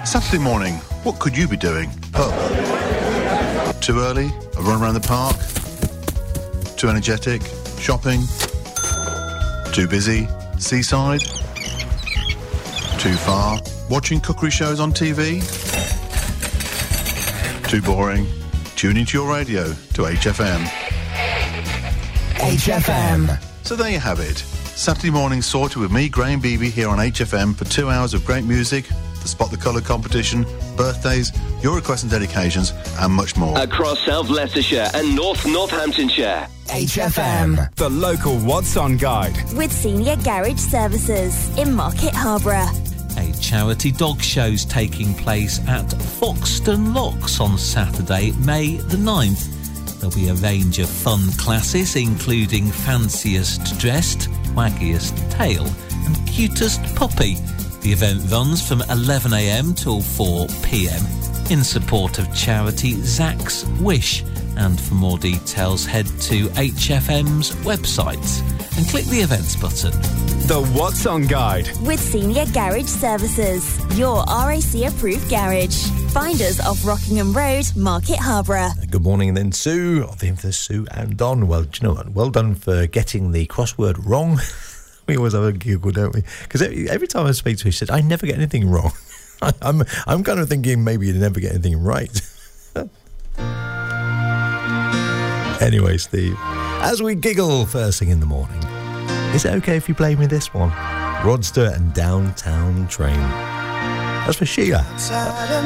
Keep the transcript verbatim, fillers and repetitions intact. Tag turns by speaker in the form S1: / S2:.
S1: Saturday morning, what could you be doing? Pub. Too early? A run around the park? Too energetic? Shopping? Too busy? Seaside? Too far? Watching cookery shows on T V? Too boring? Tune into your radio to H F M.
S2: H F M.
S1: So there you have it. Saturday morning sorted with me, Graham Beebe, here on H F M for two hours of great music, the Spot the Colour competition, birthdays, your requests and dedications, and much more.
S3: Across South Leicestershire and North Northamptonshire.
S2: H F M.
S4: The local What's On guide.
S5: With Senior Garage Services in Market Harborough.
S6: A charity dog show's taking place at Foxton Locks on Saturday, May the ninth. There'll be a range of fun classes, including Fanciest Dressed, Waggiest Tail and Cutest Puppy. The event runs from eleven a m till four p m in support of charity Zach's Wish. And for more details, head to H F M's website and click the events button.
S4: The What's On guide.
S5: With Senior Garage Services, your R A C approved garage. Find us off Rockingham Road, Market Harborough.
S7: Good morning, and then Sue, of the infamous Sue and Don. Well, do you know what? Well done for getting the crossword wrong. We always have a giggle, don't we? Because every, every time I speak to her, she said, I never get anything wrong. I'm, I'm kind of thinking maybe you never get anything right. Anyway, Steve, as we giggle first thing in the morning, is it okay if you play me this one? Rod Stewart and Downtown Train. That's for Sheila.